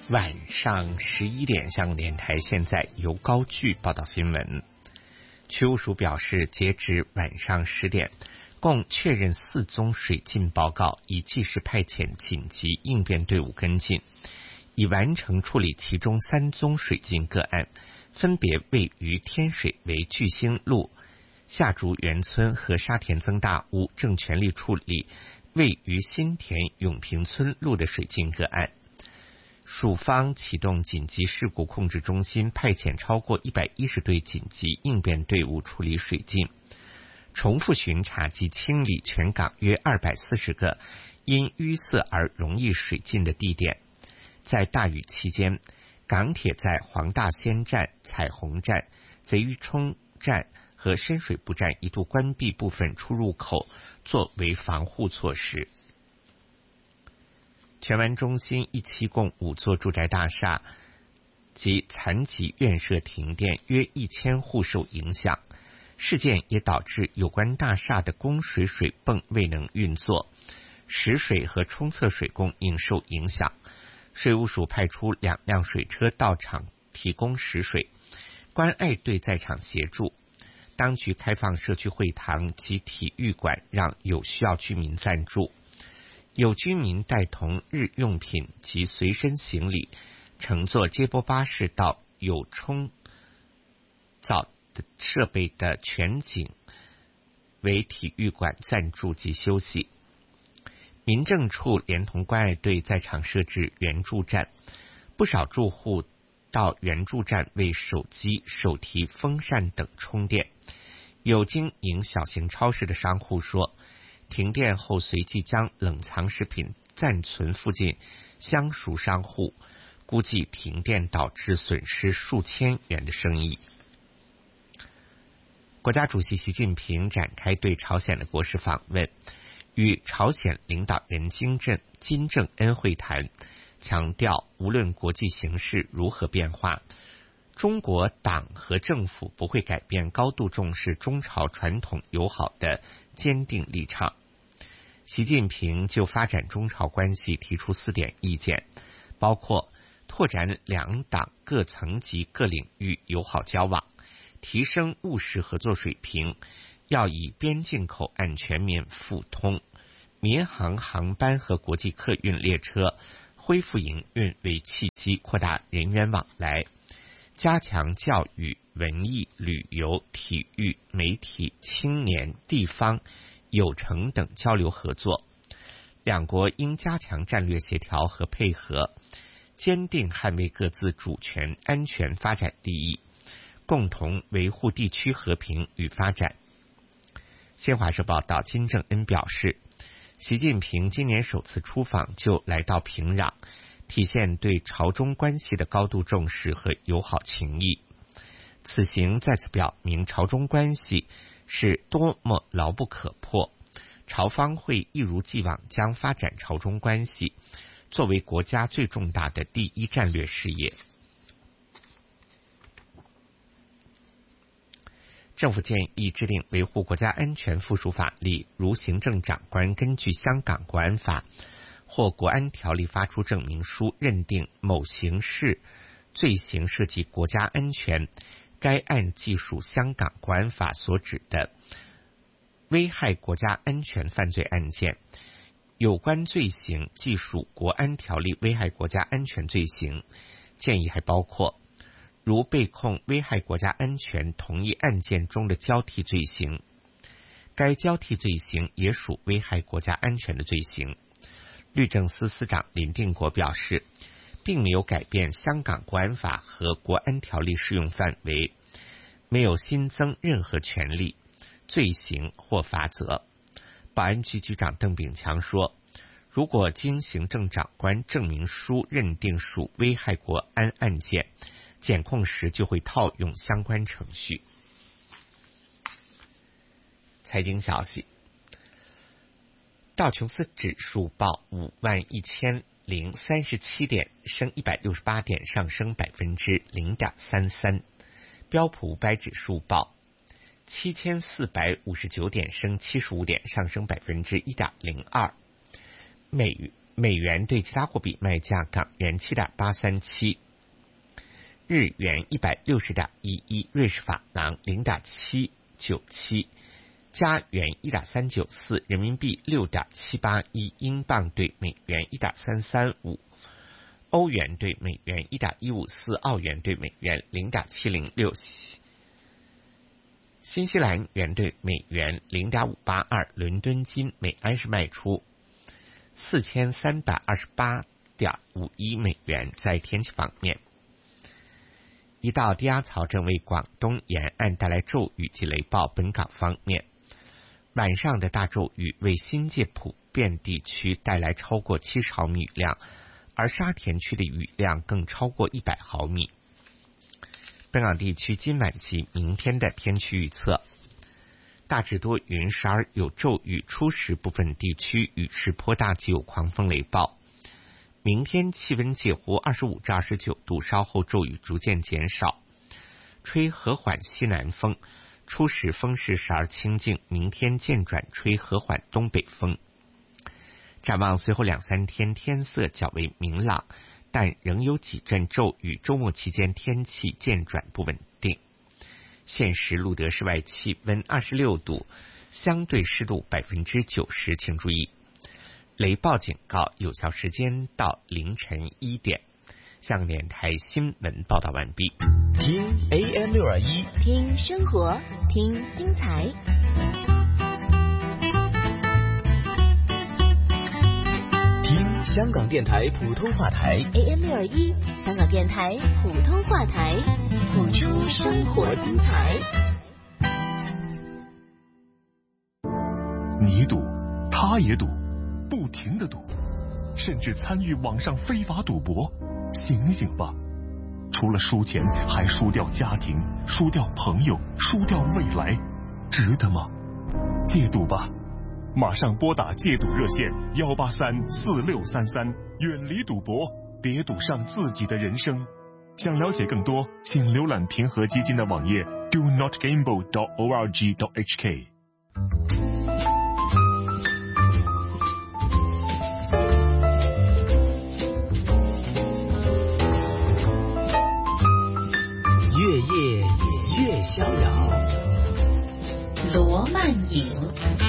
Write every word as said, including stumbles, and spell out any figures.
晚上十一点，香港电台现在由高炬报道新闻。区务署表示，截至晚上十点，共确认四宗水浸报告，已即时派遣紧急应变队伍跟进，已完成处理其中三宗水浸个案，分别位于天水围巨星路、下竹园村和沙田增大屋，正全力处理位于新田永平村路的水浸个案。署方启动紧急事故控制中心，派遣超过一百一十队紧急应变队伍处理水浸，重复巡查及清理全港约二百四十个因淤塞而容易水浸的地点。在大雨期间，港铁在黄大仙站、彩虹站、贼鱼冲站和深水埗站一度关闭部分出入口，作为防护措施。荃湾中心一期共五座住宅大厦及残疾院舍停电，约一千户受影响。事件也导致有关大厦的供水水泵未能运作，食水和冲厕水供应受影响。水务署派出两辆水车到场提供食水，关爱队在场协助。当局开放社区会堂及体育馆，让有需要居民暂住。有居民带同日用品及随身行李，乘坐接驳巴士到有冲澡的设备的全景为体育馆暂住及休息。民政处连同关爱队在场设置援助站，不少住户到援助站为手机、手提风扇等充电。有经营小型超市的商户说，停电后随即将冷藏食品暂存附近相熟商户，估计停电导致损失数千元的生意。国家主席习近平展开对朝鲜的国事访问，与朝鲜领导人金正金正恩会谈，强调无论国际形势如何变化，中国党和政府不会改变高度重视中朝传统友好的坚定立场。习近平就发展中朝关系提出四点意见，包括拓展两党各层级各领域友好交往，提升务实合作水平，要以边境口岸全面复通，民航航班和国际客运列车恢复营运为契机，扩大人员往来，加强教育、文艺、旅游、体育、媒体、青年、地方、友城等交流合作。两国应加强战略协调和配合，坚定捍卫各自主权、安全、发展利益，共同维护地区和平与发展。新华社报道，金正恩表示，习近平今年首次出访就来到平壤，体现对朝中关系的高度重视和友好情谊。此行再次表明朝中关系是多么牢不可破，朝方会一如既往将发展朝中关系作为国家最重大的第一战略事业。政府建议制定维护国家安全附属法例，如行政长官根据香港国安法或国安条例发出证明书，认定某刑事罪行涉及国家安全，该案既属香港国安法所指的危害国家安全犯罪案件，有关罪行既属国安条例危害国家安全罪行。建议还包括如被控危害国家安全同一案件中的交替罪行，该交替罪行也属危害国家安全的罪行。律政司司长林定国表示，并没有改变香港国安法和国安条例适用范围，没有新增任何权利、罪行或罚则。保安局局长邓炳强说，如果经行政长官证明书认定属危害国安案件，检控时就会套用相关程序。财经消息，道琼斯指数报五万一千零三十七点，升一百六十八点，上升百分之零点三三。标普五百指数报七千四百五十九点，升七十五点，上升百分之一点零二。美美元对其他货币卖价：港元七点八三七，日元一百六十点一一，瑞士法郎零点七九七，加元一点三九四，人民币六点七八一，英镑对美元一点三三五，欧元对美元一点一五四，澳元对美元零点七零六，新西兰元对美元零点五八二，伦敦金每安士卖出四千三百二十八点五一美元。在天气方面，一道低压槽正为广东沿岸带来骤雨及雷暴。本港方面，晚上的大骤雨为新界普遍地区带来超过七十毫米雨量，而沙田区的雨量更超过一百毫米。本港地区今晚及明天的天气预测：大致多云，时而有骤雨，初时部分地区雨势颇大，及有狂风雷暴。明天气温介乎二十五至二十九度，稍后骤雨逐渐减少，吹和缓西南风，初时风势时而清劲，明天渐转吹和缓东北风。展望随后两三天天色较为明朗，但仍有几阵骤雨，周末期间天气渐转不稳定。现时录得室外气温二十六度，相对湿度百分之九十，请注意，雷暴警告有效时间到凌晨一点。香港电台新闻报道完毕。 听 A M 六二一， 听生活，听精彩。 听香港电台普通话台 A M 六二一，香港电台普通话台，谱出生活精彩。 你赌，他也赌，不停的赌，甚至参与网上非法赌博。醒醒吧！除了输钱，还输掉家庭，输掉朋友，输掉未来，值得吗？戒赌吧！马上拨打戒赌热线幺八三四六三三，远离赌博，别赌上自己的人生。想了解更多，请浏览平和基金的网页 do not gamble dot org dot h k。 越夜越逍遥， 罗曼影。